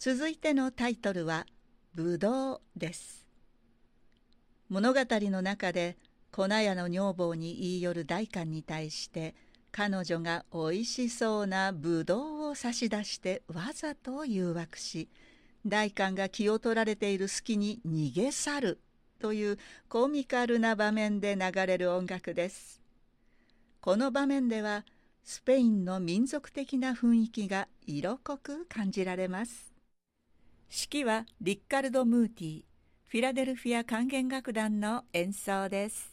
続いてのタイトルはぶどうです。物語の中で粉屋の女房に言い寄る代官に対して彼女がおいしそうなぶどうを差し出してわざと誘惑し、代官が気を取られている隙に逃げ去るというコミカルな場面で流れる音楽です。この場面ではスペインの民族的な雰囲気が色濃く感じられます。指揮はリッカルド・ムーティ、フィラデルフィア管弦楽団の演奏です。